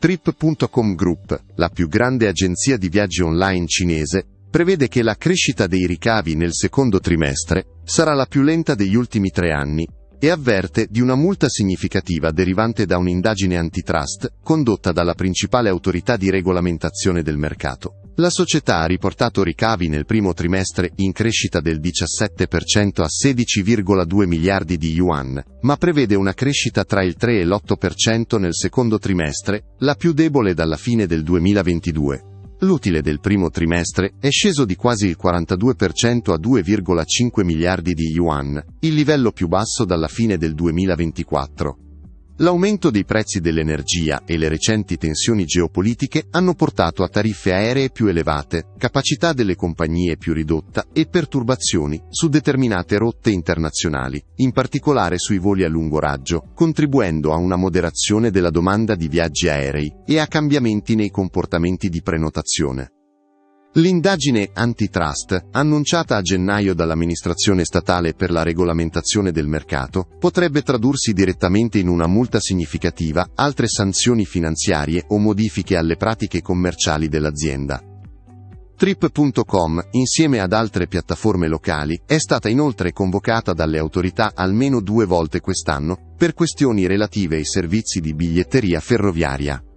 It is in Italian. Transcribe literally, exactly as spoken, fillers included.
Trip punto com Group, la più grande agenzia di viaggi online cinese, prevede che la crescita dei ricavi nel secondo trimestre sarà la più lenta degli ultimi tre anni e avverte di una multa significativa derivante da un'indagine antitrust condotta dalla principale autorità di regolamentazione del mercato. La società ha riportato ricavi nel primo trimestre in crescita del diciassette per cento a sedici virgola due miliardi di yuan, ma prevede una crescita tra il tre e l'otto per cento nel secondo trimestre, la più debole dalla fine del duemilaventidue. L'utile del primo trimestre è sceso di quasi il quarantadue per cento a due virgola cinque miliardi di yuan, il livello più basso dalla fine del duemilaventiquattro. L'aumento dei prezzi dell'energia e le recenti tensioni geopolitiche hanno portato a tariffe aeree più elevate, capacità delle compagnie più ridotta e perturbazioni su determinate rotte internazionali, in particolare sui voli a lungo raggio, contribuendo a una moderazione della domanda di viaggi aerei e a cambiamenti nei comportamenti di prenotazione. L'indagine antitrust, annunciata a gennaio dall'amministrazione statale per la regolamentazione del mercato, potrebbe tradursi direttamente in una multa significativa, altre sanzioni finanziarie o modifiche alle pratiche commerciali dell'azienda. Trip punto com, insieme ad altre piattaforme locali, è stata inoltre convocata dalle autorità almeno due volte quest'anno per questioni relative ai servizi di biglietteria ferroviaria.